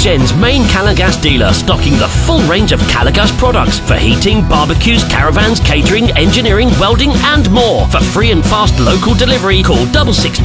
Bridgend's main Calagas dealer, stocking the full range of Calagas products for heating, barbecues, caravans, catering, engineering, welding and more. For free and fast local delivery, call 662